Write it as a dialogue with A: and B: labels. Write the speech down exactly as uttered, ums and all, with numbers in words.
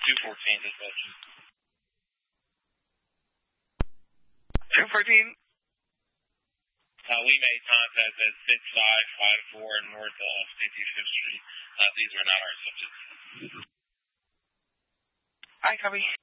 A: two fourteen dispatch.
B: two fourteen?
A: Uh, we made contact at six five five four North uh, fifty-fifth Street. Uh, these are not our subjects.
B: I copy.